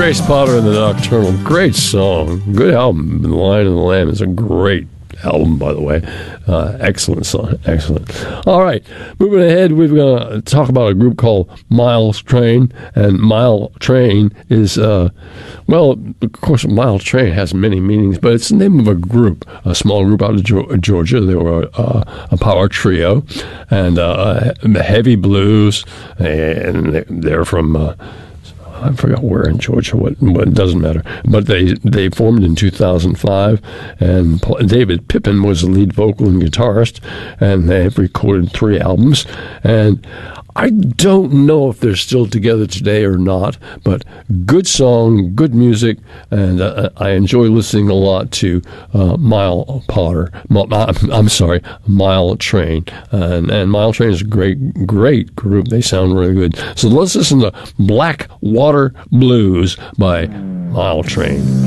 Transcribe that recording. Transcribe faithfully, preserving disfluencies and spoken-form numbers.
Grace Potter and the Nocturnal. Great song. Good album. The Lion and the Lamb is a great album, by the way. Uh, excellent song. Excellent. All right. Moving ahead, we're going to talk about a group called Miles Train. And Mile Train is, uh, well, of course, Mile Train has many meanings, but it's the name of a group, a small group out of Georgia. They were uh, a power trio and uh, heavy blues. And they're from... Uh, I forgot where in Georgia, what, what it doesn't matter. But they, they formed in two thousand five, and David Pippin was the lead vocal and guitarist, and they've recorded three albums. And I don't know if they're still together today or not, but good song, good music, and uh, I enjoy listening a lot to uh, Mile Potter. I'm sorry, Mile Train. And, and Mile Train is a great, great group. They sound really good. So let's listen to Black Water Blues by Mile Train.